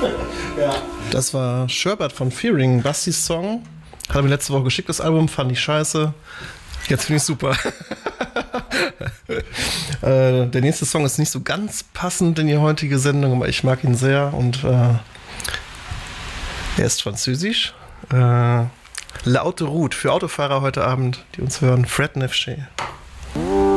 Ja. Das war Sherbert von Fearing, Bastis Song. Hat er mir letzte Woche geschickt, das Album, fand ich scheiße. Jetzt finde ich super. Der nächste Song ist nicht so ganz passend in die heutige Sendung, aber ich mag ihn sehr und er ist französisch. Laute Route für Autofahrer heute Abend, die uns hören. Fred Nefché.